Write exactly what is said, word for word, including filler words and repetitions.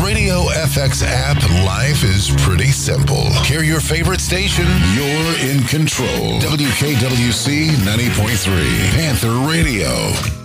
Radio F X app, life is pretty simple. Hear your favorite station. You're in control. W K W C ninety point three, Panther Radio.